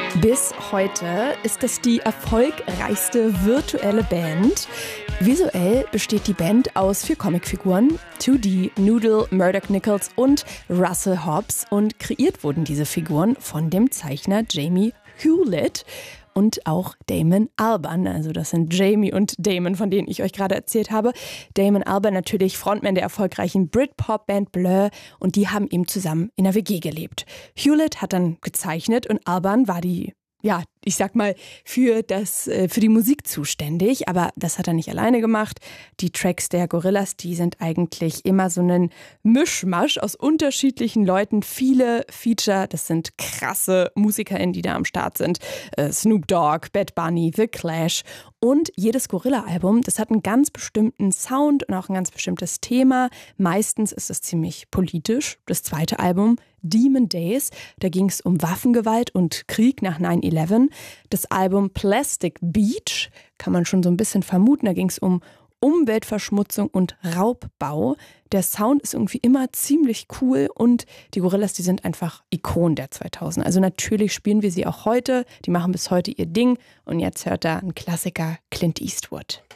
Bis heute ist es die erfolgreichste virtuelle Band. Visuell besteht die Band aus 4 Comicfiguren, 2D, Noodle, Murdoch Nichols und Russell Hobbs. Und kreiert wurden diese Figuren von dem Zeichner Jamie Hewlett und auch Damon Albarn. Also das sind Jamie und Damon, von denen ich euch gerade erzählt habe. Damon Albarn natürlich Frontman der erfolgreichen Britpop-Band Blur, und die haben eben zusammen in einer WG gelebt. Hewlett hat dann gezeichnet und Albarn war ich sag mal, für die Musik zuständig. Aber das hat er nicht alleine gemacht. Die Tracks der Gorillaz, die sind eigentlich immer so ein Mischmasch aus unterschiedlichen Leuten. Viele Feature, das sind krasse MusikerInnen, die da am Start sind. Snoop Dogg, Bad Bunny, The Clash. Und jedes Gorilla-Album, das hat einen ganz bestimmten Sound und auch ein ganz bestimmtes Thema. Meistens ist es ziemlich politisch. Das zweite Album, Demon Days, da ging es um Waffengewalt und Krieg nach 9/11. Das Album Plastic Beach kann man schon so ein bisschen vermuten, da ging es um Umweltverschmutzung und Raubbau. Der Sound ist irgendwie immer ziemlich cool und die Gorillaz, die sind einfach Ikonen der 2000. Also natürlich spielen wir sie auch heute, die machen bis heute ihr Ding und jetzt hört da ein Klassiker, Clint Eastwood.